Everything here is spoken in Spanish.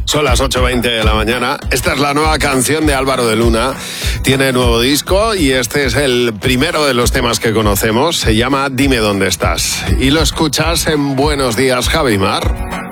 Son las 8:20 de la mañana. Esta es la nueva canción de Álvaro de Luna. Tiene nuevo disco y este es el primero de los temas que conocemos. Se llama Dime dónde estás. Y lo escuchas en Buenos Días, Javi Mar.